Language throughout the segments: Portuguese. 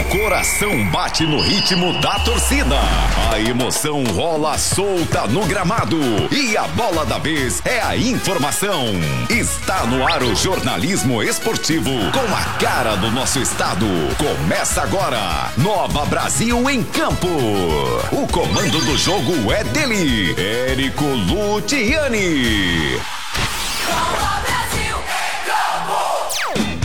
coração bate no ritmo da torcida. A emoção rola solta no gramado. E a bola da vez é a informação. Está no ar o jornalismo esportivo com a cara do nosso estado. Começa agora. Nova Brasil em Campo. O comando do jogo é dele, Érico Lutiani. Nova Brasil em Campo.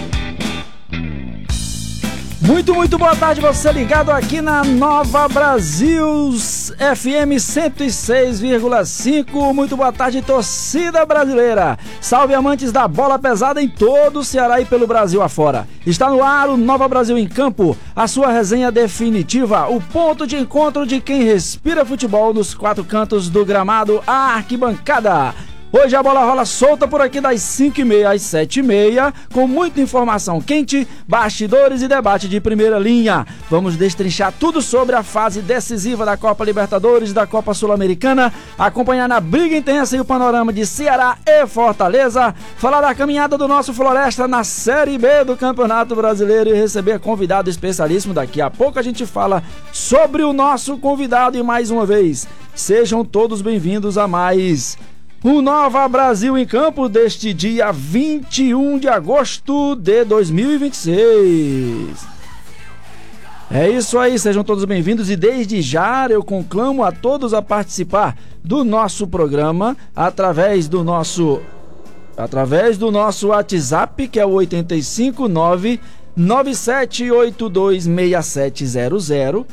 Muito boa tarde, você ligado aqui na Nova Brasil FM 106,5. Muito boa tarde, torcida brasileira. Salve amantes da bola pesada em todo o Ceará e pelo Brasil afora. Está no ar o Nova Brasil em Campo, a sua resenha definitiva, o ponto de encontro de quem respira futebol nos quatro cantos do gramado, a arquibancada. Hoje a bola rola solta por aqui das 5h30 às 7h30, com muita informação quente, bastidores e debate de primeira linha. Vamos destrinchar tudo sobre a fase decisiva da Copa Libertadores, da Copa Sul-Americana, acompanhar na briga intensa e o panorama de Ceará e Fortaleza, falar da caminhada do nosso Floresta na Série B do Campeonato Brasileiro e receber convidado especialíssimo. Daqui a pouco a gente fala sobre o nosso convidado e mais uma vez, sejam todos bem-vindos a mais o Nova Brasil em Campo deste dia 21 de agosto de 2026. É isso aí, sejam todos bem-vindos e desde já eu conclamo a todos a participar do nosso programa através do nosso WhatsApp, que é o 859-9782-6700,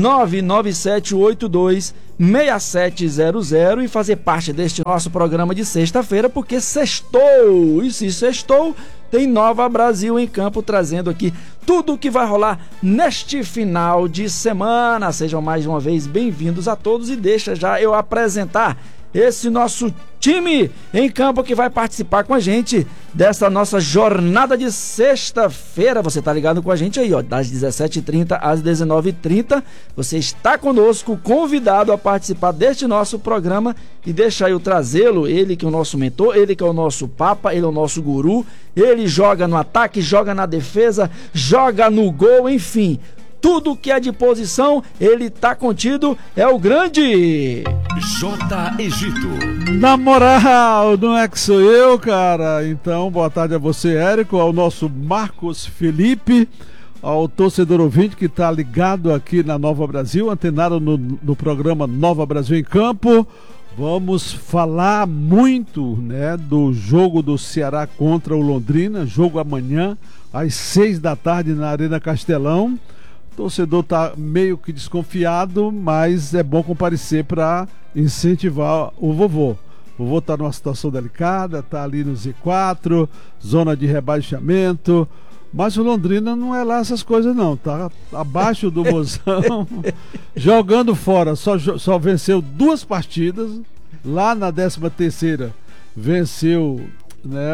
99782-6700 e fazer parte deste nosso programa de sexta-feira, porque sextou, e se sextou, tem Nova Brasil em Campo trazendo aqui tudo o que vai rolar neste final de semana. Sejam mais uma vez bem-vindos a todos e deixa já eu apresentar esse nosso time em campo que vai participar com a gente dessa nossa jornada de sexta-feira. Você tá ligado com a gente aí, ó, das 17h30 às 19h30. Você está conosco, convidado a participar deste nosso programa e deixa eu trazê-lo, ele que é o nosso mentor, ele que é o nosso papa, ele é o nosso guru, ele joga no ataque, joga na defesa, joga no gol, enfim, tudo que é de posição, ele tá contido, é o grande J. Egito. Na moral, não é que sou eu, cara. Então, boa tarde a você, Érico, ao nosso Marcos Felipe, ao torcedor ouvinte que tá ligado aqui na Nova Brasil, antenado no programa Nova Brasil em Campo. Vamos falar muito, né, do jogo do Ceará contra o Londrina, jogo amanhã às 6h na Arena Castelão. O torcedor tá meio que desconfiado, mas é bom comparecer para incentivar o vovô. O vovô tá numa situação delicada, tá ali no Z4, zona de rebaixamento, mas o Londrina não é lá essas coisas não, tá abaixo do Mozão, jogando fora, só venceu 2 partidas, lá na 13ª venceu, né,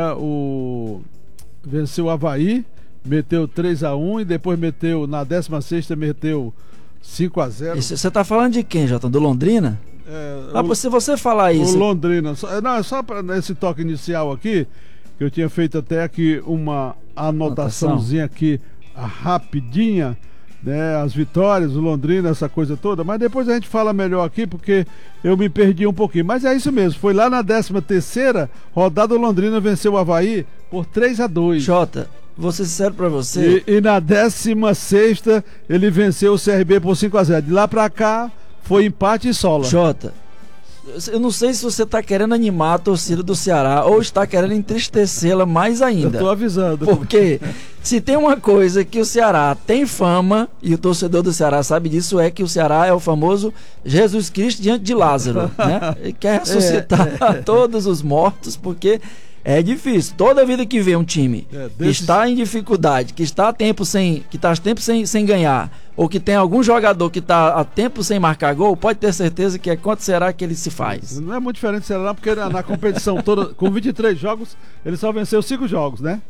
venceu o Avaí, meteu 3-1 e depois meteu, na 16ª meteu 5-0. Você tá falando de quem, Jota? Do Londrina? Se você falar isso... O Londrina, não, é só para esse toque inicial aqui, que eu tinha feito até aqui uma anotaçãozinha aqui, rapidinha, né, as vitórias, o Londrina, essa coisa toda, mas depois a gente fala melhor aqui, porque eu me perdi um pouquinho, mas é isso mesmo, foi lá na 13ª rodada, o Londrina venceu o Avaí por 3-2. Jota, vou ser sincero pra você. E na 16ª ele venceu o CRB por 5-0. De lá pra cá foi empate e sola. Jota, eu não sei se você tá querendo animar a torcida do Ceará ou está querendo entristecê-la mais ainda. Eu tô avisando. Porque se tem uma coisa que o Ceará tem fama, e o torcedor do Ceará sabe disso, é que o Ceará é o famoso Jesus Cristo diante de Lázaro, né? Ele quer ressuscitar todos os mortos, porque é difícil. Toda vida que vê um time que está em dificuldade, que está há tempo sem ganhar, ou que tem algum jogador que está há tempo sem marcar gol, pode ter certeza que é quanto será que ele se faz. Não é muito diferente do Ceará, porque na competição toda, com 23 jogos, ele só venceu 5 jogos, né?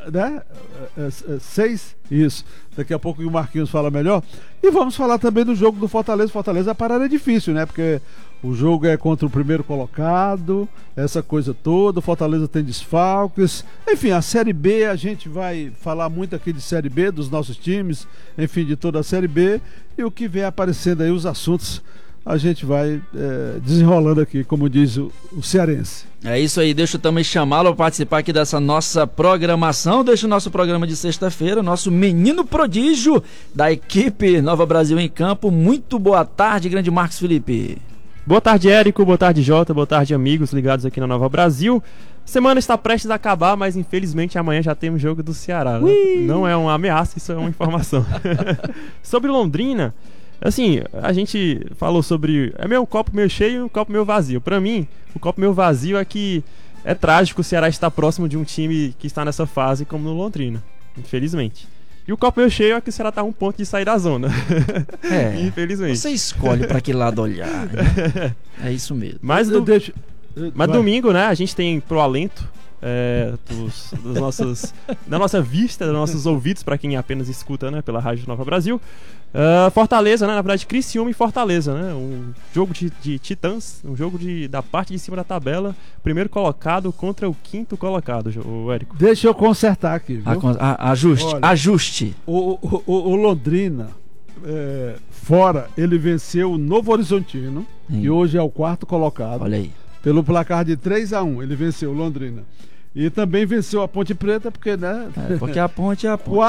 6, isso. Daqui a pouco o Marquinhos fala melhor. E vamos falar também do jogo do Fortaleza. Fortaleza, a parada é difícil, né? Porque o jogo é contra o primeiro colocado, essa coisa toda. O Fortaleza tem desfalques. Enfim, a Série B, a gente vai falar muito aqui de Série B, dos nossos times, enfim, de toda a Série B. E o que vem aparecendo aí, os assuntos, a gente vai desenrolando aqui, como diz o cearense. É isso aí, deixa eu também chamá-lo para participar aqui dessa nossa programação. Deixa o nosso programa de sexta-feira, nosso menino prodígio da equipe Nova Brasil em Campo. Muito boa tarde, grande Marcos Felipe. Boa tarde, Érico, boa tarde, Jota, boa tarde, amigos ligados aqui na Nova Brasil. Semana está prestes a acabar, mas infelizmente amanhã já temos jogo do Ceará, né? Não é uma ameaça, isso é uma informação. Sobre Londrina, assim, a gente falou sobre é meio copo meio cheio e um copo meio vazio. Pra mim, o copo meio vazio é que é trágico o Ceará estar próximo de um time que está nessa fase como no Londrina, infelizmente. E o copo meio cheio é que o Ceará tá a um ponto de sair da zona. Infelizmente. Você escolhe pra que lado olhar, né? É isso mesmo. Mas domingo, né, a gente tem pro alento da nossa vista, dos nossos ouvidos, para quem apenas escuta, né, pela Rádio Nova Brasil, Fortaleza, né, na verdade Criciúma e Fortaleza, né, um jogo de titãs, um jogo da parte de cima da tabela, primeiro colocado contra o quinto colocado, o Érico. Deixa eu consertar aqui, viu? Ajuste. O Londrina, fora, ele venceu o Novo Horizontino, que hoje é o quarto colocado. Olha aí. Pelo placar de 3-1, ele venceu o Londrina. E também venceu a Ponte Preta, porque, né? Porque a Ponte é a Ponte.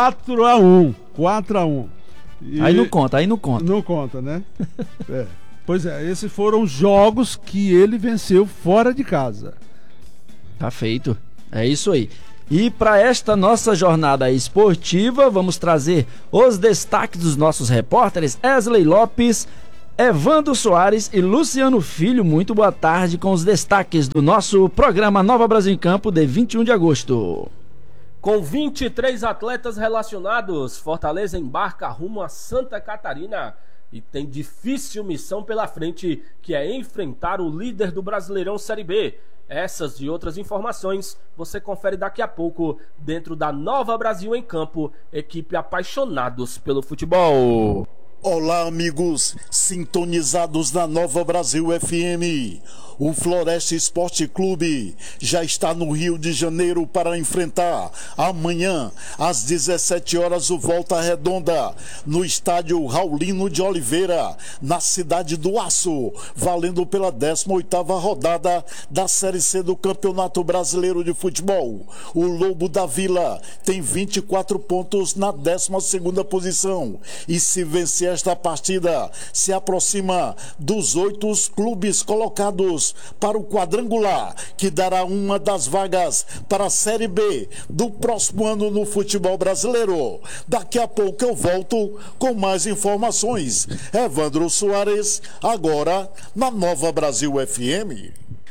4-1. Aí não conta. Não conta, né? Pois é, esses foram jogos que ele venceu fora de casa. Tá feito. É isso aí. E para esta nossa jornada esportiva, vamos trazer os destaques dos nossos repórteres Wesley Lopes, Evandro Soares e Luciano Filho. Muito boa tarde com os destaques do nosso programa Nova Brasil em Campo de 21 de agosto. Com 23 atletas relacionados, Fortaleza embarca rumo a Santa Catarina e tem difícil missão pela frente, que é enfrentar o líder do Brasileirão Série B. Essas e outras informações você confere daqui a pouco dentro da Nova Brasil em Campo, equipe apaixonados pelo futebol. Olá, amigos sintonizados na Nova Brasil FM. O Floresta Esporte Clube já está no Rio de Janeiro para enfrentar amanhã às 17 horas o Volta Redonda no estádio Raulino de Oliveira, na cidade do Aço, valendo pela 18ª rodada da Série C do Campeonato Brasileiro de Futebol. O Lobo da Vila tem 24 pontos na 12ª posição e, se vencer esta partida, se aproxima dos 8 clubes colocados para o quadrangular, que dará uma das vagas para a Série B do próximo ano no futebol brasileiro. Daqui a pouco eu volto com mais informações. Evandro Soares, agora na Nova Brasil FM.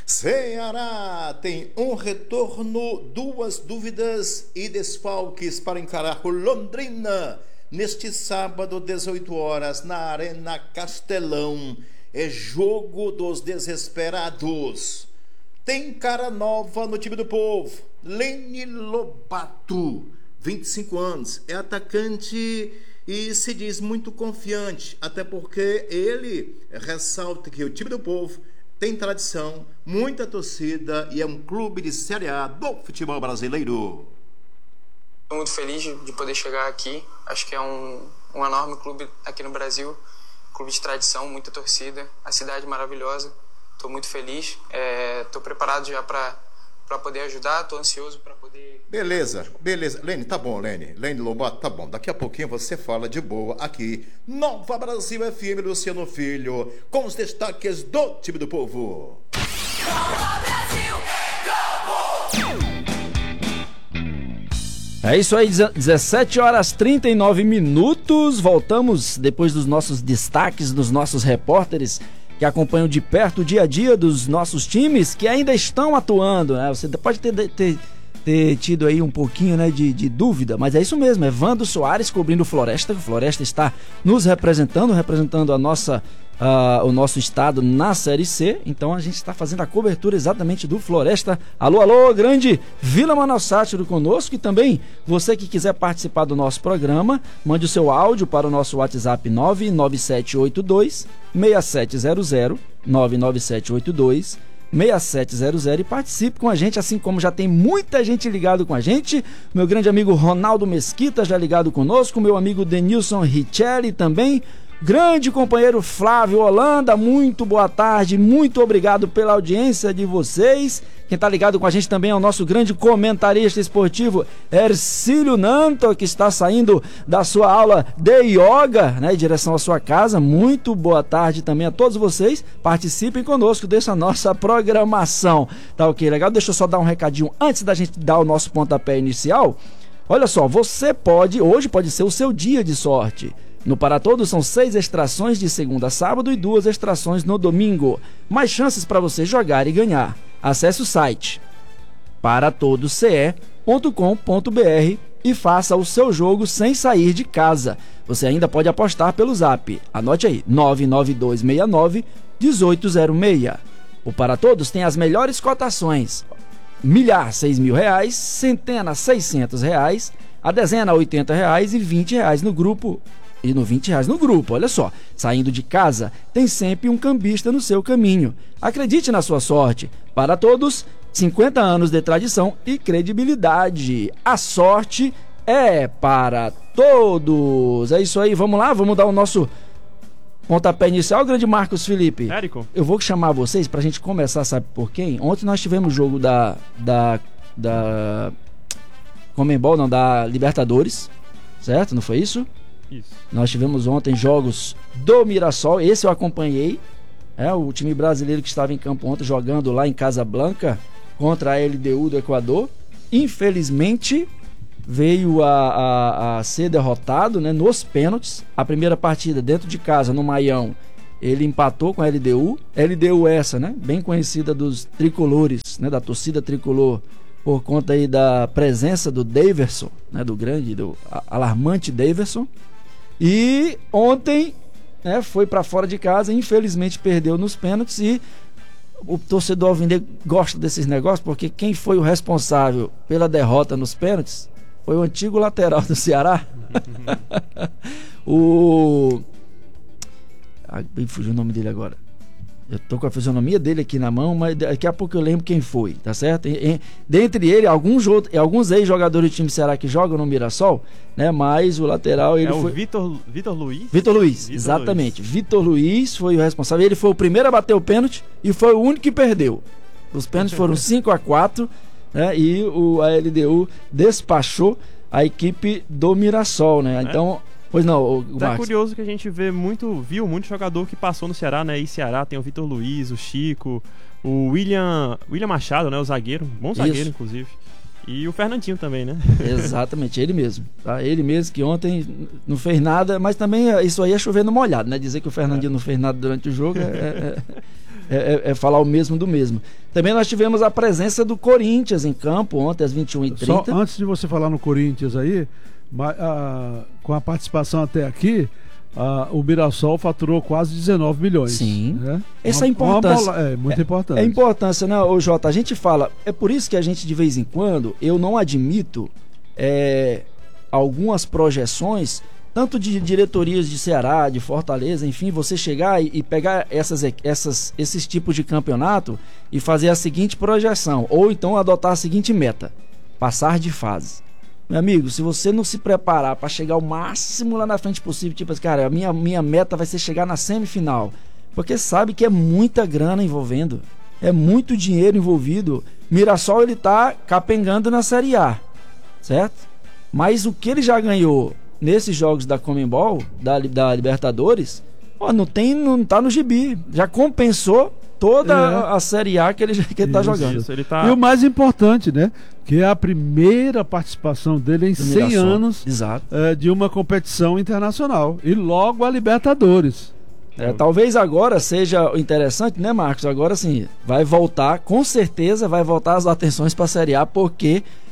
Ceará tem um retorno, 2 dúvidas e desfalques para encarar o Londrina neste sábado, 18 horas, na Arena Castelão. É jogo dos desesperados. Tem cara nova no time do povo. Lene Lobato, 25 anos, é atacante e se diz muito confiante, até porque ele ressalta que o time do povo tem tradição, muita torcida e é um clube de Série A do futebol brasileiro. Estou muito feliz de poder chegar aqui. Acho que é um enorme clube aqui no Brasil. Clube de tradição, muita torcida, a cidade maravilhosa. Estou muito feliz. Estou preparado já para poder ajudar. Estou ansioso para poder... Beleza. Lene, tá bom, Lene Lobato, tá bom. Daqui a pouquinho você fala de boa aqui. Nova Brasil FM, Luciano Filho, com os destaques do time do povo. Nova Brasil, Campo! É isso aí, 17 horas 39 minutos. Voltamos depois dos nossos destaques, dos nossos repórteres que acompanham de perto o dia a dia dos nossos times que ainda estão atuando, né? Você pode ter ter tido aí um pouquinho, né, de dúvida, mas é isso mesmo, é Vando Soares cobrindo o Floresta. O Floresta está nos representando a nossa, o nosso estado na Série C, então a gente está fazendo a cobertura exatamente do Floresta. Alô, alô, grande Vila Manossátiro conosco, e também você que quiser participar do nosso programa, mande o seu áudio para o nosso WhatsApp 99782 6700, 99782 6700, e participe com a gente, assim como já tem muita gente ligado com a gente. Meu grande amigo Ronaldo Mesquita já ligado conosco, meu amigo Denilson Richelli também, grande companheiro Flávio Holanda, muito boa tarde, muito obrigado pela audiência de vocês. Quem tá ligado com a gente também é o nosso grande comentarista esportivo Ercílio Nanto, que está saindo da sua aula de yoga, né, em direção à sua casa. Muito boa tarde também a todos vocês, participem conosco dessa nossa programação, tá ok? Legal? Deixa eu só dar um recadinho antes da gente dar o nosso pontapé inicial. Olha só, hoje pode ser o seu dia de sorte. No Para Todos são 6 extrações de segunda a sábado e 2 extrações no domingo. Mais chances para você jogar e ganhar. Acesse o site paratodosce.com.br e faça o seu jogo sem sair de casa. Você ainda pode apostar pelo Zap. Anote aí, 99269-1806. O Para Todos tem as melhores cotações. Milhar, R$6.000, centena, R$600, a dezena, R$80 e R$20 no grupo. E no R$20 no grupo, olha só. Saindo de casa, tem sempre um cambista no seu caminho. Acredite na sua sorte. Para Todos, 50 anos de tradição e credibilidade. A sorte é para todos. É isso aí, vamos lá, vamos dar o nosso pontapé inicial, grande Marcos Felipe. Érico? Eu vou chamar vocês pra gente começar, sabe por quem? Ontem nós tivemos jogo da Conmebol, não, da Libertadores, certo? Não foi isso? Isso. Nós tivemos ontem jogos do Mirassol, esse eu acompanhei, o time brasileiro que estava em campo ontem jogando lá em Casablanca contra a LDU do Equador. Infelizmente veio a ser derrotado, né, nos pênaltis. A primeira partida dentro de casa no Maião, ele empatou com a LDU essa, né, bem conhecida dos tricolores, né, da torcida tricolor, por conta aí da presença do Daverson, né, do alarmante Daverson. E ontem, né, foi para fora de casa, infelizmente perdeu nos pênaltis. E o torcedor alvinegro gosta desses negócios, porque quem foi o responsável pela derrota nos pênaltis foi o antigo lateral do Ceará. Fugiu o nome dele agora. Eu tô com a fisionomia dele aqui na mão, mas daqui a pouco eu lembro quem foi, tá certo? Dentre ele, alguns ex-jogadores do time do Ceará que jogam no Mirassol, né? Mas o lateral, ele foi... Vitor Luiz? Vitor Luiz, exatamente. Vitor Luiz foi o responsável. Ele foi o primeiro a bater o pênalti e foi o único que perdeu. Os pênaltis foram 5-4, né? E a LDU despachou a equipe do Mirassol, né? Então... Pois não, o é curioso que a gente viu muito jogador que passou no Ceará, né? E Ceará tem o Vitor Luiz, o Chico, o William Machado, né? O zagueiro, bom zagueiro, isso, inclusive. E o Fernandinho também, né? Exatamente, ele mesmo. Tá? Ele mesmo que ontem não fez nada, mas também isso aí é chover no molhado, né? Dizer que o Fernandinho não fez nada durante o jogo é falar o mesmo do mesmo. Também nós tivemos a presença do Corinthians em campo ontem às 21h30. Só antes de você falar no Corinthians aí, com a participação até aqui, o Mirassol faturou quase 19 milhões. Sim. Né? Essa importância. Muito importante. É importância, né, ô Jota? A gente fala, é por isso que a gente de vez em quando, eu não admito algumas projeções, tanto de diretorias de Ceará, de Fortaleza, enfim, você chegar e pegar esses tipos de campeonato e fazer a seguinte projeção, ou então adotar a seguinte meta: passar de fase. Meu amigo, se você não se preparar para chegar o máximo lá na frente possível, tipo assim, cara, a minha meta vai ser chegar na semifinal, porque sabe que é muita grana envolvendo, é muito dinheiro envolvido. Mirassol, ele tá capengando na Série A, certo? Mas o que ele já ganhou nesses jogos da Conmebol, da Libertadores, não tá no gibi, já compensou toda a Série A que ele tá jogando. Isso, E o mais importante, né? Que é a primeira participação dele em 100 anos de uma competição internacional. E logo a Libertadores. Talvez agora seja interessante, né, Marcos? Agora sim, vai voltar, com certeza vai voltar as atenções para a Série A, porque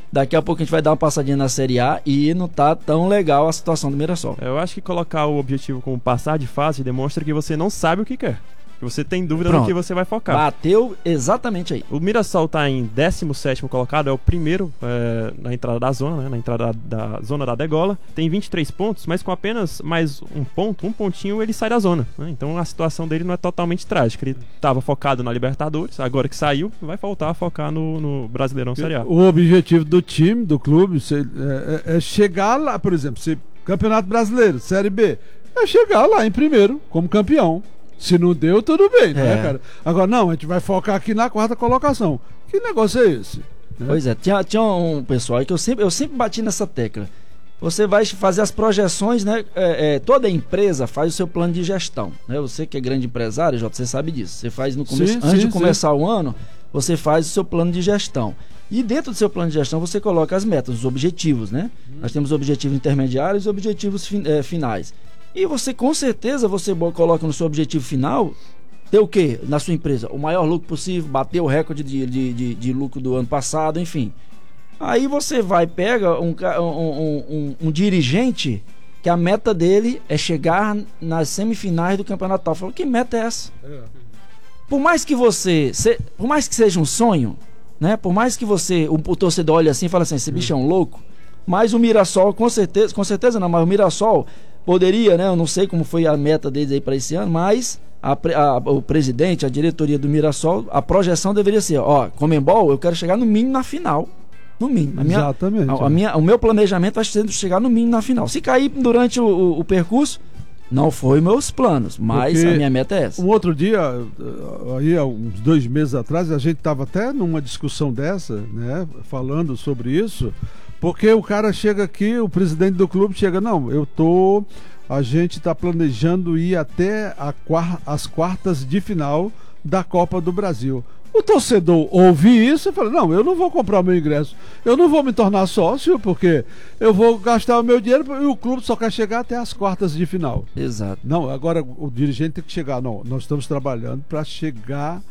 daqui a pouco a gente vai dar uma passadinha na Série A e não tá tão legal a situação do Mirassol. Eu acho que colocar o objetivo como passar de fase demonstra que você não sabe o que quer. Que você tem dúvida no que você vai focar. Bateu exatamente aí. O Mirassol tá em 17º colocado, é o primeiro na entrada da zona, né? Na entrada da zona da degola. Tem 23 pontos, mas com apenas mais um pontinho, ele sai da zona, né? Então a situação dele não é totalmente trágica. Ele estava focado na Libertadores, agora que saiu, vai voltar a focar no Brasileirão Série A. O objetivo do time, do clube, é chegar lá, por exemplo, se Campeonato Brasileiro, Série B, é chegar lá em primeiro, como campeão. Se não deu, tudo bem, né, cara? Agora, não, a gente vai focar aqui na 4ª colocação. Que negócio é esse? Né? Pois é, tinha um pessoal aí que eu sempre bati nessa tecla. Você vai fazer as projeções, né? Toda empresa faz o seu plano de gestão, né? Você que é grande empresário, Jota, você sabe disso. Você faz no começo, antes de começar o ano, você faz o seu plano de gestão. E dentro do seu plano de gestão você coloca as metas, os objetivos, né? Nós temos objetivos intermediários e objetivos finais. E você, com certeza, você coloca no seu objetivo final, ter o quê? Na sua empresa? O maior lucro possível, bater o recorde de lucro do ano passado, enfim. Aí você pega um dirigente que a meta dele é chegar nas semifinais do campeonato tal. Falou, que meta é essa? Por mais que por mais que seja um sonho, né? Por mais que o torcedor olhe assim e fale assim, esse bicho é um louco, mas o Mirassol, com certeza não, mas o Mirassol poderia, né? Eu não sei como foi a meta deles aí para esse ano, mas o presidente, a diretoria do Mirassol, a projeção deveria ser, Conmebol, eu quero chegar no mínimo na final. No mínimo. Exatamente. O meu planejamento vai ser chegar no mínimo na final. Se cair durante o percurso, não foi meus planos, mas porque a minha meta é essa. Um outro dia, aí há uns 2 meses atrás, a gente estava até numa discussão dessa, né? Falando sobre isso. Porque o cara chega aqui, o presidente do clube chega, a gente está planejando ir até as quartas de final da Copa do Brasil. O torcedor ouve isso e fala, não, eu não vou comprar o meu ingresso, eu não vou me tornar sócio, porque eu vou gastar o meu dinheiro e o clube só quer chegar até as quartas de final. Exato. Não, agora o dirigente tem que chegar, não, nós estamos trabalhando para chegar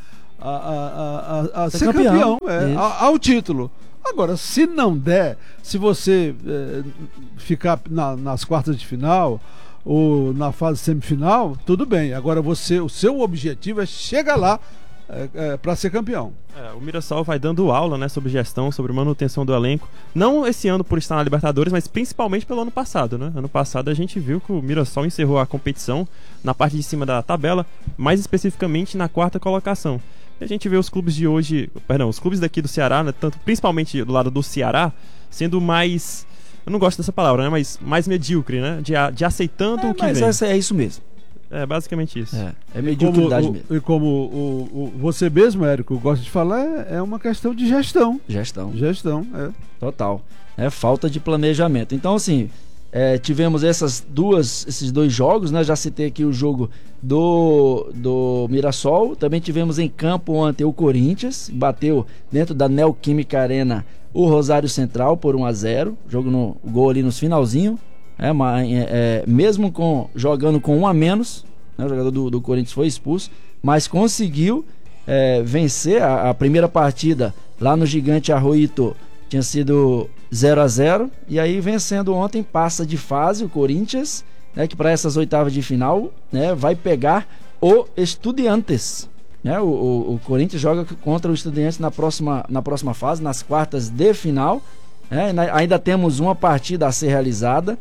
a ser campeão ao título. Agora, se não der, se você ficar nas quartas de final ou na fase semifinal, tudo bem. Agora o seu objetivo é chegar lá para ser campeão. O Mirassol vai dando aula, né, sobre gestão, sobre manutenção do elenco. Não esse ano por estar na Libertadores, mas principalmente pelo ano passado, né? Ano passado a gente viu que o Mirassol encerrou a competição na parte de cima da tabela, mais especificamente na 4ª colocação. E a gente vê os clubes de hoje, os clubes daqui do Ceará, né, principalmente do lado do Ceará, sendo mais, eu não gosto dessa palavra, né, mas mais medíocre, né, de aceitando o que vem. Mas é isso mesmo. É basicamente isso. É mediocridade mesmo. E como você mesmo, Érico, gosta de falar, é uma questão de gestão. Gestão, Total. É falta de planejamento. Então, assim, tivemos esses 2 jogos, né? Já citei aqui o jogo do Mirassol. Também tivemos em campo ontem o Corinthians, bateu dentro da Neoquímica Arena o Rosário Central por 1-0. Gol ali nos finalzinho. Mesmo jogando com 1 a menos, né? O jogador do Corinthians foi expulso, mas conseguiu vencer a primeira partida lá no Gigante Arroito. Tinha sido 0-0, e aí vencendo ontem, passa de fase o Corinthians, né, que para essas oitavas de final, né, vai pegar o Estudiantes, né? O Corinthians joga contra o Estudiantes na próxima fase, nas quartas de final, né? Ainda temos uma partida a ser realizada,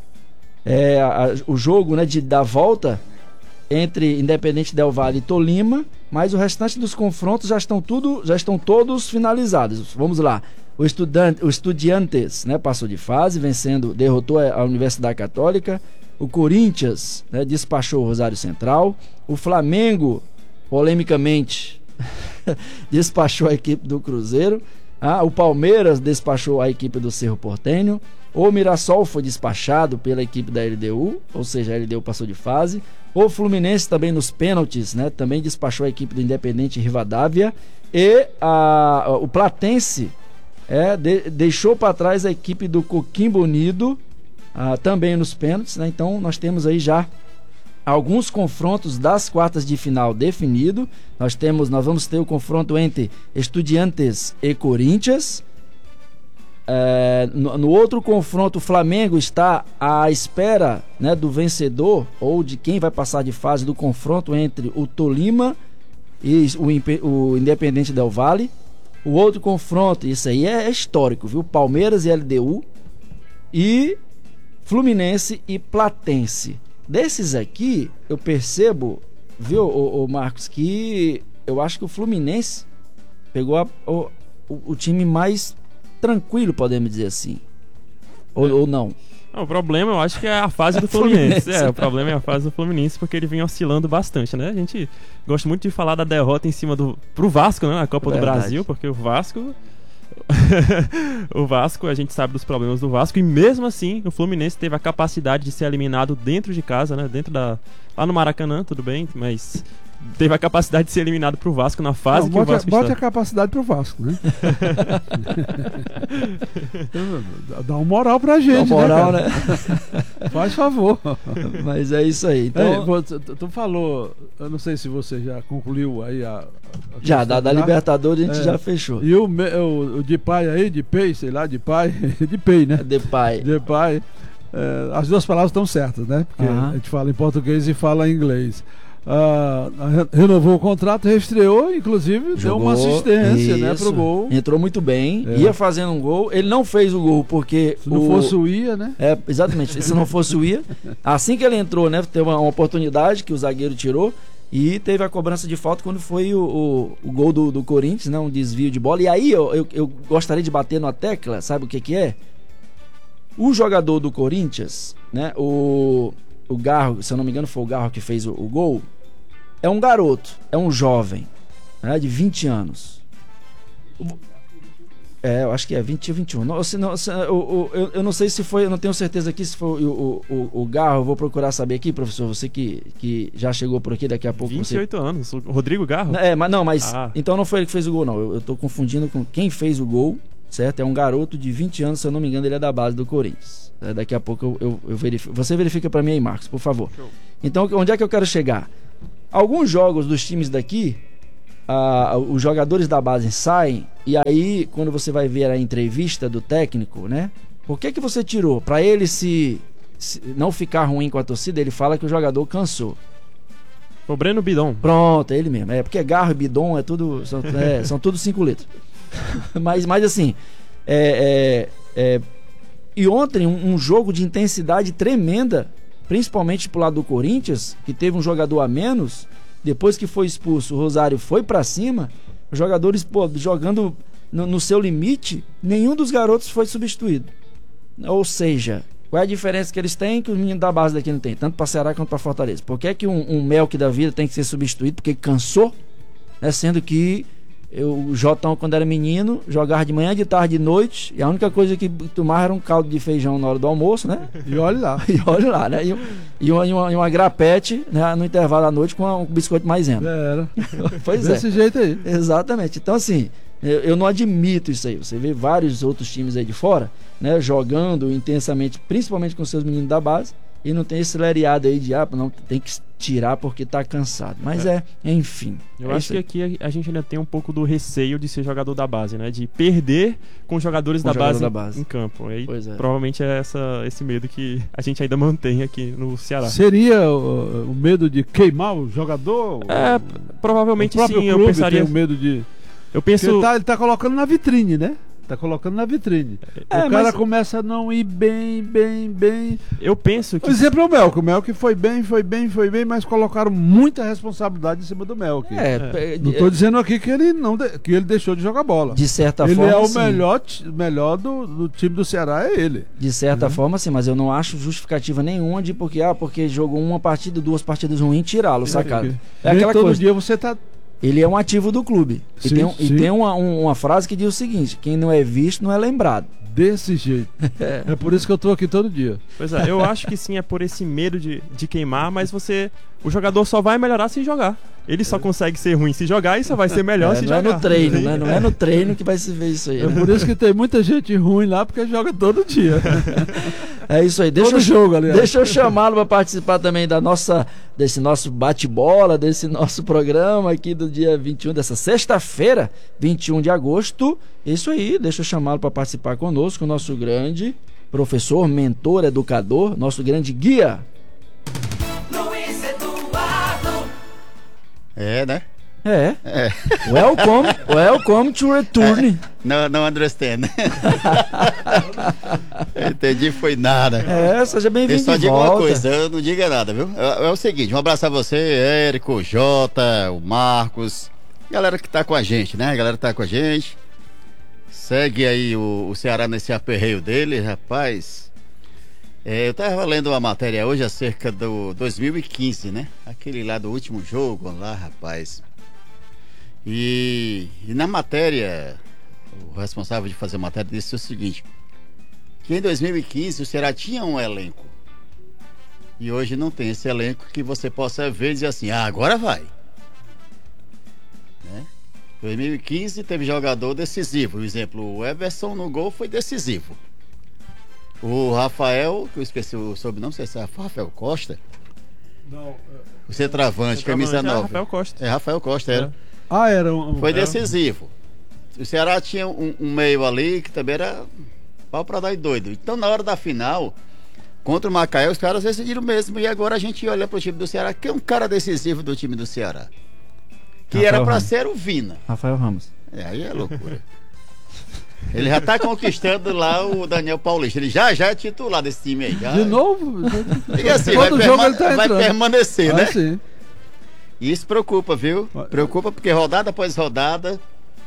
o jogo, né, da volta entre Independente Del Valle e Tolima, mas o restante dos confrontos já estão todos finalizados. Vamos lá. O Estudiantes, né, passou de fase, derrotou a Universidade Católica. O Corinthians, né, despachou o Rosário Central. O Flamengo, polemicamente, despachou a equipe do Cruzeiro. O Palmeiras despachou a equipe do Cerro Porteño. O Mirassol foi despachado pela equipe da LDU, ou seja, a LDU passou de fase. O Fluminense também nos pênaltis, né, também despachou a equipe do Independente Rivadavia. E o Platense deixou para trás a equipe do Coquimbo Unido, também nos pênaltis, né? Então nós temos aí já alguns confrontos das quartas de final definido. Nós vamos ter o confronto entre Estudiantes e Corinthians. no outro confronto, o Flamengo está à espera, né, do vencedor ou de quem vai passar de fase do confronto entre o Tolima e o Independente Del Valle. O outro confronto, isso aí é histórico, viu? Palmeiras e LDU e Fluminense e Platense. Desses aqui, eu percebo, viu, o Marcos, que eu acho que o Fluminense pegou o time mais tranquilo, podemos dizer assim. Ou não? O problema, eu acho que é a fase do Fluminense. O problema é a fase do Fluminense, porque ele vem oscilando bastante, né? A gente gosta muito de falar da derrota em cima pro Vasco, né? Na Copa do Brasil, porque o Vasco... o Vasco, a gente sabe dos problemas do Vasco, e mesmo assim, o Fluminense teve a capacidade de ser eliminado dentro de casa, né? Lá no Maracanã, tudo bem, mas... teve a capacidade de ser eliminado pro Vasco na fase que o Vasco bote está. a capacidade pro Vasco, né? Dá uma moral pra gente, dá uma moral, né? Faz favor. Mas é isso aí. Então, tu falou, eu não sei se você já concluiu aí já, da Libertadores a gente já fechou. E o Depay aí, Depay, sei lá, Depay, Depay, né? Depay. As duas palavras estão certas, né? Porque a gente fala em português e fala em inglês. Renovou o contrato, reestreou, inclusive deu uma assistência, né, pro gol. Entrou muito bem, ia fazendo um gol. Ele não fez o gol porque se não fosse o Ia, né? Exatamente, se não fosse o Ia. Assim que ele entrou, né, teve uma oportunidade que o zagueiro tirou e teve a cobrança de falta quando foi o gol do Corinthians, né, um desvio de bola. E aí eu gostaria de bater numa tecla, sabe o que é? O jogador do Corinthians, né, o Garro, se eu não me engano foi o Garro que fez o gol, é um garoto, é um jovem, né, de 20 anos. Eu acho que é 20 ou 21. Eu não sei se foi, eu não tenho certeza aqui se foi o Garro, eu vou procurar saber aqui, professor, você que já chegou por aqui, daqui a pouco 28 anos, o Rodrigo Garro? Mas então não foi ele que fez o gol, não. Eu tô confundindo com quem fez o gol, certo? É um garoto de 20 anos, se eu não me engano, ele é da base do Corinthians. Daqui a pouco eu verifico. Você verifica para mim aí, Marcos, por favor. Show. Então, onde é que eu quero chegar? Alguns jogos dos times daqui, os jogadores da base saem, e aí, quando você vai ver a entrevista do técnico, né? Por que você tirou? Para ele se não ficar ruim com a torcida, ele fala que o jogador cansou. O Breno Bidon. Pronto, é ele mesmo. Porque Garro e Bidon são tudo 5 letras. mas assim, e ontem um jogo de intensidade tremenda, principalmente pro lado do Corinthians, que teve um jogador a menos. Depois que foi expulso, o Rosário foi pra cima, os jogadores jogando no seu limite, nenhum dos garotos foi substituído. Ou seja, qual é a diferença que eles têm que os meninos da base daqui não tem, tanto pra Ceará quanto pra Fortaleza? Por que é que um Melk da vida tem que ser substituído? Porque cansou, né? Sendo que o Jotão, quando era menino, jogava de manhã, de tarde, de noite, e a única coisa que tomava era um caldo de feijão na hora do almoço, né? E olha lá. Né? E uma grapete, né, no intervalo da noite com um biscoito maisena. Era. Pois Desse jeito aí. Exatamente. Então, assim, eu não admito isso aí. Você vê vários outros times aí de fora, né, jogando intensamente, principalmente com seus meninos da base, e não tem esse lereado aí de não tem que tirar porque tá cansado. Mas enfim. Eu acho que aqui a gente ainda tem um pouco do receio de ser jogador da base, né? De perder com jogadores da base em campo. Aí provavelmente é esse medo que a gente ainda mantém aqui no Ceará. Seria o medo de queimar o jogador? Provavelmente sim. Eu pensaria. Tem o medo de. Eu penso. Ele tá colocando na vitrine, né? Tá colocando na vitrine. O cara começa a não ir bem. Eu penso que... Por exemplo, o Melk. O Melk foi bem, mas colocaram muita responsabilidade em cima do Melk. Não tô dizendo aqui que ele deixou de jogar bola. De certa forma, ele é o melhor do time do Ceará, é ele. De certa forma, sim, mas eu não acho justificativa nenhuma de porque jogou uma partida, 2 partidas ruins, tirá-lo, sacado. É aquela todo coisa. Dia você tá... Ele é um ativo do clube. E tem uma frase que diz o seguinte: quem não é visto não é lembrado. Desse jeito. É por isso que eu tô aqui todo dia. Pois é, eu acho que sim, é por esse medo de queimar, mas o jogador só vai melhorar se jogar. Ele só consegue ser ruim se jogar e só vai ser melhor se jogar. Não é no treino, né? Não é no treino que vai se ver isso aí. É por isso que tem muita gente ruim lá, porque joga todo dia. É isso aí. Deixa eu chamá-lo para participar também desse nosso bate-bola, desse nosso programa aqui do dia 21, dessa sexta-feira, 21 de agosto. Isso aí, deixa eu chamá-lo para participar conosco, o nosso grande professor, mentor, educador, nosso grande guia. Luiz Eduardo. Né? É. Welcome to return. Não understand. Entendi, foi nada. Seja bem-vindo. Eu só digo uma coisa, eu não diga nada, viu? É o seguinte, um abraço a você, Érico, Jota, o Marcos, galera que tá com a gente, né? A galera que tá com a gente. Segue aí o Ceará nesse aperreio dele, rapaz. Eu tava lendo uma matéria hoje acerca do 2015, né? Aquele lá do último jogo lá, rapaz. E na matéria, o responsável de fazer a matéria disse o seguinte: que em 2015 o Ceará tinha um elenco e hoje não tem esse elenco que você possa ver e dizer assim, agora vai, né? 2015 teve jogador decisivo, por exemplo, o Everson no gol foi decisivo. O Rafael, que eu esqueci o sobrenome, não sei se é Rafael Costa. Não, o centroavante, camisa 9. Rafael Costa. Rafael Costa, era. Foi decisivo. O Ceará tinha um meio ali que também era pau pra dar doido. Então, na hora da final, contra o Macaé, os caras decidiram mesmo. E agora a gente olha pro time do Ceará, que é um cara decisivo do time do Ceará. Que Rafael era pra Ramos. ser o Vina. Rafael Ramos. Aí é loucura. Ele já tá conquistando lá o Daniel Paulista. Ele já é titular desse time aí. Já. De novo? E assim, Todo jogo ele tá vai entrando. permanecer, né? Sim. E isso preocupa, viu? Preocupa porque rodada após rodada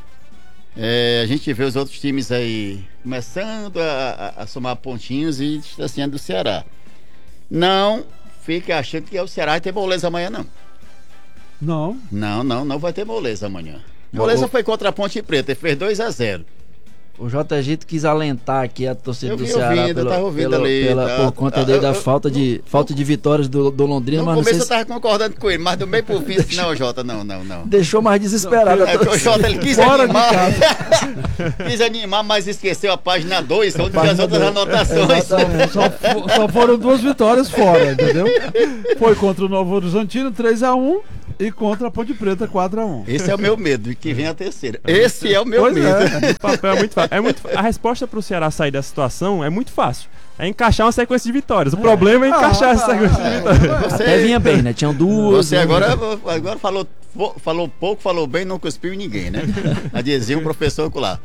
a gente vê os outros times aí começando a somar pontinhos e distanciando do Ceará. Não fique achando que o Ceará vai ter moleza amanhã, não. Não vai ter moleza amanhã. Moleza foi contra a Ponte Preta, ele fez 2-0. O JG quis alentar aqui a torcida do Ceará por conta da falta de vitórias do Londrina. No mas começo não sei eu tava concordando com ele, mas do meio pro fim, não, Jota, não. Deixou mais desesperado. Que o Jota ele quis animar, mas esqueceu a página 2, onde as outras anotações. Só foram 2 vitórias fora, entendeu? Foi contra o Novo Horizontino, 3-1. E contra a Ponte Preta, 4-1. Esse é o meu medo, que vem a terceira. Esse é o meu medo. O papel é muito fácil. A resposta pro Ceará sair dessa situação é muito fácil. É encaixar uma sequência de vitórias. O problema é encaixar essa sequência de vitórias. Até vinha bem, né? Tinham 2. Você agora falou pouco, falou bem, não cuspiu em ninguém, né? A dizia o professor lá.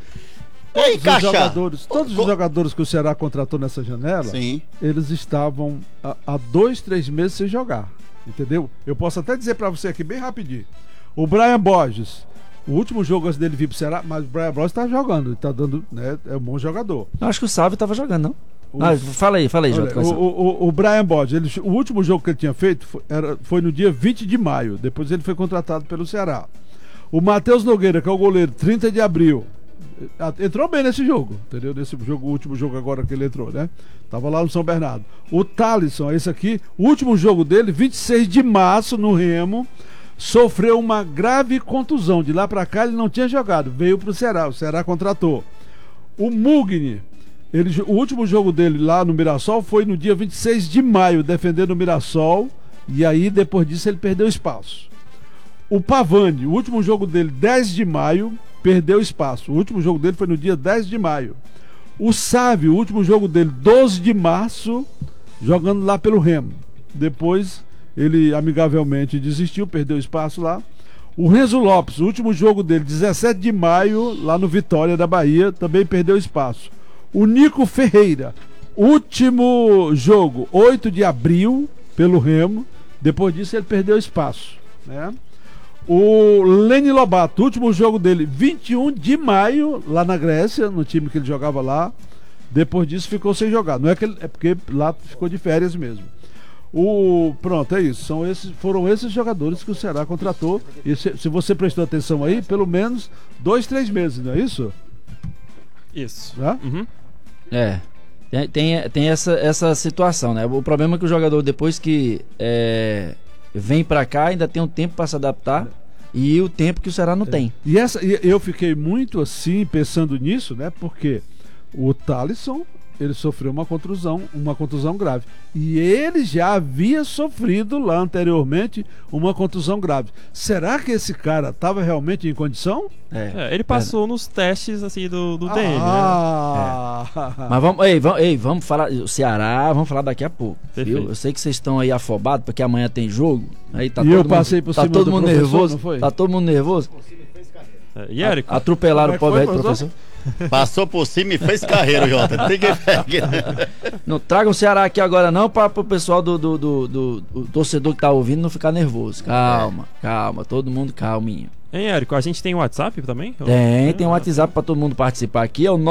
Todos os jogadores que o Ceará contratou nessa janela, sim, eles estavam há 2-3 meses sem jogar. Entendeu? Eu posso até dizer pra você aqui bem rapidinho. O Brian Borges, o último jogo antes dele vir pro Ceará, mas o Brian Borges tá jogando, ele tá dando, né? É um bom jogador. Eu acho que o Sávio tava jogando, não? Fala aí, Jota. O Brian Borges, o último jogo que ele tinha feito foi no dia 20 de maio. Depois ele foi contratado pelo Ceará. O Matheus Nogueira, que é o goleiro, 30 de abril. Entrou bem nesse jogo, entendeu? Nesse jogo, o último jogo agora que ele entrou, né? Tava lá no São Bernardo. O Thalisson, esse aqui, o último jogo dele, 26 de março, no Remo, sofreu uma grave contusão. De lá pra cá ele não tinha jogado, veio pro Ceará, o Ceará contratou. O Mugni, o último jogo dele lá no Mirassol foi no dia 26 de maio, defendendo o Mirassol, e aí depois disso ele perdeu espaço. O Pavani, o último jogo dele, 10 de maio, perdeu espaço. O último jogo dele foi no dia 10 de maio. O Sávio, o último jogo dele, 12 de março, jogando lá pelo Remo. Depois ele amigavelmente desistiu, perdeu espaço lá. O Renzo Lopes, o último jogo dele, 17 de maio, lá no Vitória da Bahia, também perdeu espaço. O Nico Ferreira, último jogo, 8 de abril, pelo Remo. Depois disso ele perdeu espaço, né? O Leni Lobato, último jogo dele, 21 de maio, lá na Grécia, no time que ele jogava lá. Depois disso ficou sem jogar. Não é que é porque lá ficou de férias mesmo. Pronto, é isso. Foram esses jogadores que o Ceará contratou. E se você prestou atenção aí, pelo menos 2-3 meses, não é isso? Isso. Tá? Uhum. Tem essa situação, né? O problema é que o jogador, depois que vem pra cá, ainda tem um tempo pra se adaptar. E o tempo que o Ceará não tem. E eu fiquei muito assim, pensando nisso, né? Porque o Thalisson ele sofreu uma contusão grave. E ele já havia sofrido lá anteriormente uma contusão grave. Será que esse cara estava realmente em condição? Ele passou nos testes assim do DM, Mas vamos falar o Ceará, vamos falar daqui a pouco. Viu? Eu sei que vocês estão aí afobados porque amanhã tem jogo. Aí tá eu passei por cima todo mundo nervoso, não foi? Tá todo mundo nervoso. E Érico? Atropelaram o pobre professor. Passou por cima e fez carreira, Jota. Tem que Não traga o Ceará aqui agora não, para o pessoal do torcedor que tá ouvindo não ficar nervoso. Calma, todo mundo calminho. Hein, Érico, a gente tem WhatsApp também? Tem um WhatsApp para todo mundo participar aqui, é o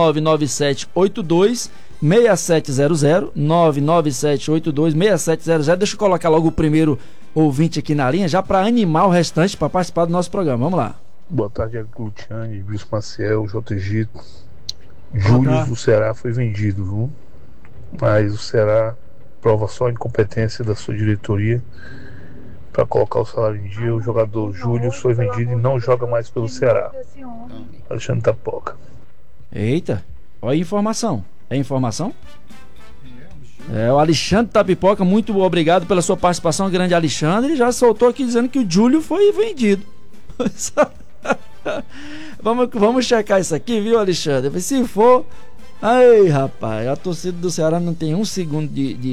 997826700, 997826700. Deixa eu colocar logo o primeiro ouvinte aqui na linha, já para animar o restante para participar do nosso programa. Vamos lá. Boa tarde, Érico Luciani, Wilson Maciel, J. Egito. Júlio do Ceará foi vendido, viu? Mas o Ceará prova só a incompetência da sua diretoria para colocar o salário em dia. O jogador Júlio foi vendido e não joga mais pelo Ceará. Alexandre Tapoca. Eita, olha a informação. É informação? O Alexandre Tapipoca, muito obrigado pela sua participação, grande Alexandre. Ele já soltou aqui dizendo que o Júlio foi vendido. Vamos checar isso aqui, viu, Alexandre? Se for, ai, rapaz, a torcida do Ceará não tem um segundo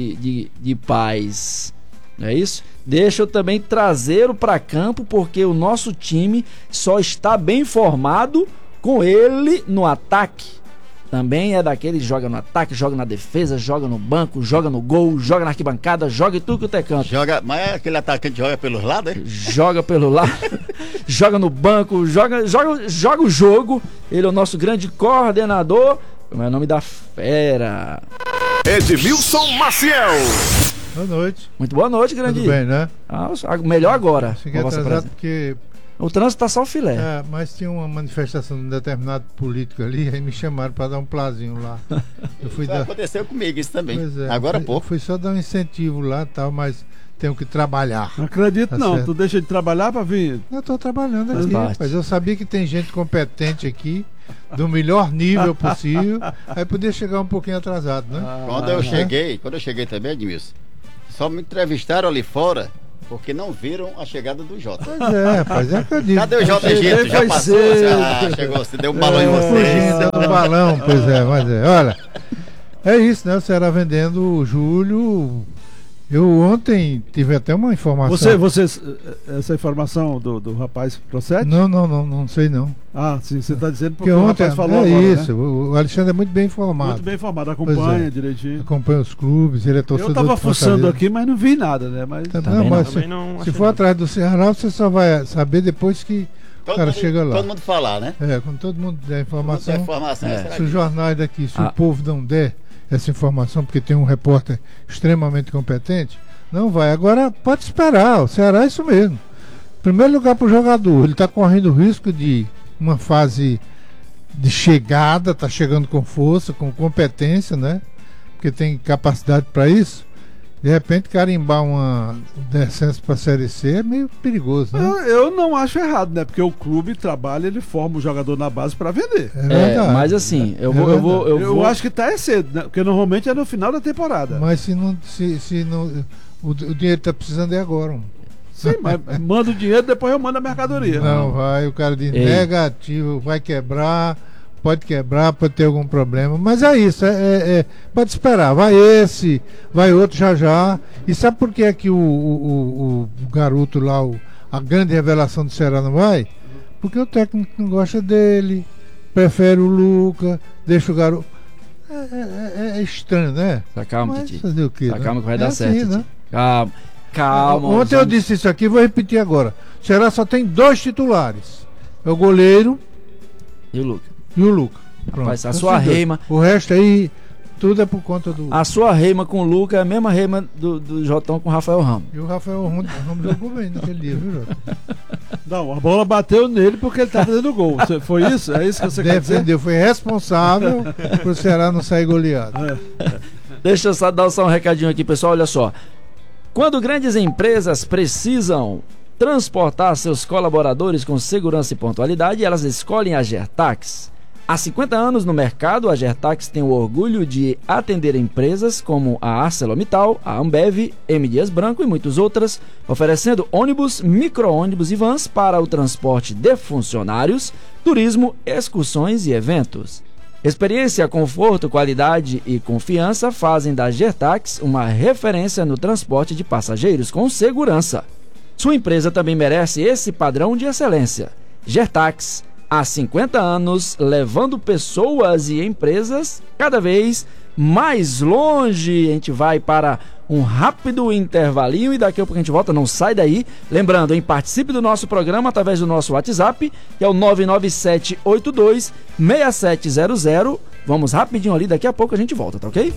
de paz. Não é isso? Deixa eu também trazê-lo para campo, porque o nosso time só está bem formado com ele no ataque. Também é daquele que joga no ataque, joga na defesa, joga no banco, joga no gol, joga na arquibancada, joga em tudo que é canto. Mas aquele atacante joga pelos lados, hein? Joga pelo lado, joga no banco, joga o jogo. Ele é o nosso grande coordenador. Como é o nome da fera? Edmilson Maciel. Boa noite. Muito boa noite, grande. Tudo bem, né? Melhor agora. Cheguei atrasado porque... O trânsito tá só o filé. Mas tinha uma manifestação de um determinado político ali, aí me chamaram para dar um plazinho lá. Aconteceu comigo isso também. Pois é, agora há pouco. Fui só dar um incentivo lá e tal, mas tenho que trabalhar. Não acredito, não. Certo? Tu deixa de trabalhar para vir? Eu tô trabalhando aqui, mas eu sabia que tem gente competente aqui, do melhor nível possível, aí podia chegar um pouquinho atrasado, né? Quando eu cheguei também, Edmilson, só me entrevistaram ali fora, porque não viram a chegada do Jota. Pois é, rapaz, acredito. Cadê o Jota Egito? Já passou? Chegou, você deu um balão em você. Fugindo do balão, pois é, mas olha, é isso, né? O Ceará vendendo o Júlio. Eu ontem tive até uma informação. Essa informação do rapaz procede? Não sei não. Sim, você está dizendo porque ontem o rapaz falou agora, isso, né? O Alexandre é muito bem informado. Muito bem informado, acompanha direitinho. Acompanha os clubes, ele é torcedor. Eu estava fuçando aqui, mas não vi nada, né? Mas se for atrás do Ceará, você só vai saber depois que o cara chega lá. Todo mundo falar, né? Quando todo mundo der informação. Se os jornais daqui, se o povo não der essa informação, porque tem um repórter extremamente competente, não vai. Agora pode esperar, o Ceará é isso mesmo. Primeiro lugar para o jogador, ele está correndo o risco de uma fase de chegada, está chegando com força, com competência, né? Porque tem capacidade para isso. De repente carimbar uma descenso para a Série C é meio perigoso, né? Eu não acho errado, né? Porque o clube trabalha, ele forma o jogador na base para vender. É verdade. Mas assim, eu acho que tá cedo, né? Porque normalmente é no final da temporada. Mas se não o dinheiro tá precisando agora. Sim, mas manda o dinheiro, depois eu mando a mercadoria. Não vai, o cara diz negativo, vai quebrar. Pode quebrar, pode ter algum problema, mas é isso, pode esperar, vai esse, vai outro já. E sabe por que é que o garoto lá, a grande revelação do Ceará não vai? Porque o técnico não gosta dele, prefere o Luca, deixa o garoto. É estranho, né? Calma, Titi. Fazer o quê, calma que vai dar certo. Assim, né? Calma. Ontem eu disse isso aqui, vou repetir agora. O Ceará só tem 2 titulares: é o goleiro e o Luca. Rapaz, a sua reima. O resto aí, tudo é por conta do. A sua reima com o Luca é a mesma reima do Jotão com o Rafael Ramos. E o Rafael Ramos jogou bem naquele dia, viu, Jotão? Não, a bola bateu nele porque ele estava fazendo gol. Foi isso? É isso que você quer dizer? Foi responsável pro Ceará não sair goleado. Deixa eu dar só um recadinho aqui, pessoal. Olha só. Quando grandes empresas precisam transportar seus colaboradores com segurança e pontualidade, elas escolhem a Gertax. Há 50 anos no mercado, a Gertax tem o orgulho de atender empresas como a ArcelorMittal, a Ambev, M. Dias Branco e muitas outras, oferecendo ônibus, micro-ônibus e vans para o transporte de funcionários, turismo, excursões e eventos. Experiência, conforto, qualidade e confiança fazem da Gertax uma referência no transporte de passageiros com segurança. Sua empresa também merece esse padrão de excelência. Gertax, há 50 anos, levando pessoas e empresas cada vez mais longe. A gente vai para um rápido intervalinho e daqui a pouco a gente volta, não sai daí. Lembrando, participe do nosso programa através do nosso WhatsApp, que é o 997826700. Vamos rapidinho ali, daqui a pouco a gente volta, tá ok?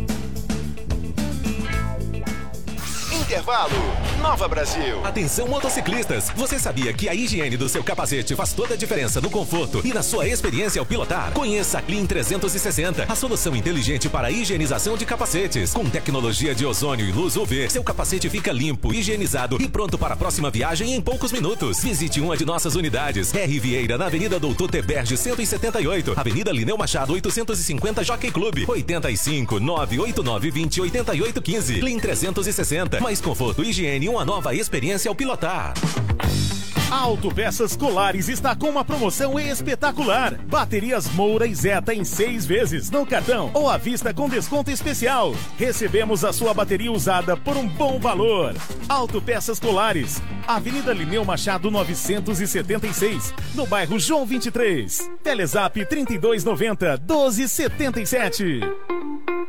Intervalo. Nova Brasil. Atenção, motociclistas. Você sabia que a higiene do seu capacete faz toda a diferença no conforto e na sua experiência ao pilotar? Conheça a Clean 360, a solução inteligente para a higienização de capacetes. Com tecnologia de ozônio e luz UV, seu capacete fica limpo, higienizado e pronto para a próxima viagem em poucos minutos. Visite uma de nossas unidades. R. Vieira, na Avenida Doutor Teberge 178, Avenida Lineu Machado 850, Jockey Club, 85 989 20 88 15. Clean 360, mais conforto, higiene e uma nova experiência ao pilotar. Autopeças Colares está com uma promoção espetacular. Baterias Moura e Zeta em 6 vezes no cartão ou à vista com desconto especial. Recebemos a sua bateria usada por um bom valor. Autopeças Colares, Avenida Lineu Machado 976, no bairro João 23. Telezap 3290 1277.